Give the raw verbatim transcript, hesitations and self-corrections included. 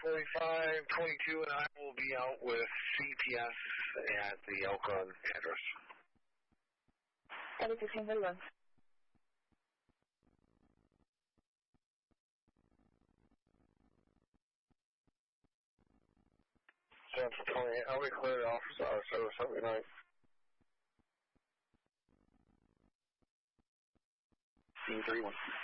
forty-five twenty-two, and I will be out with C P S at the Elkhorn address. That is fifteen thirty-one. Central twenty-eight, I'll be cleared off uh, service every night. Scene thirty-one.